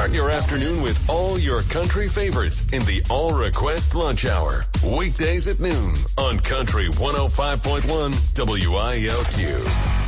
Start your afternoon with all your country favorites in the All Request Lunch Hour. Weekdays at noon on Country 105.1 WILQ.